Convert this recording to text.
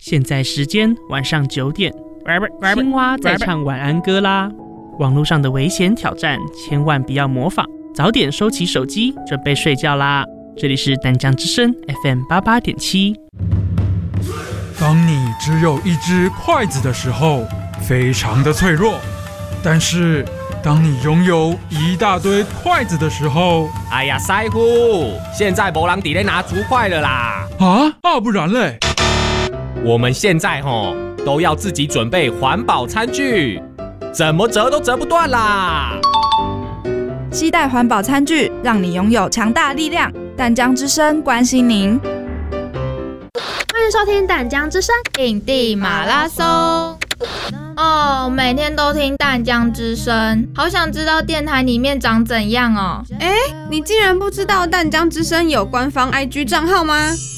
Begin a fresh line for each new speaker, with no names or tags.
现在时间晚上9点，青蛙在唱晚安歌啦。网络上的危险挑战千万不要模仿，早点收起手机，准备睡觉啦。这里是淡江之声 FM88.7。
当你只有一只筷子的时候，非常的脆弱；但是当你拥有一大堆筷子的时候，
哎呀，师傅，现在没人在咧拿竹筷了啦！
不然嘞？
我们现在都要自己准备环保餐具，怎么折都折不断啦！
携带环保餐具，让你拥有强大力量。淡江之声关心您。
欢迎收听淡江之声
印地马拉松。每天都听淡江之声，好想知道电台里面长怎样哦。
你竟然不知道淡江之声有官方 IG 账号吗？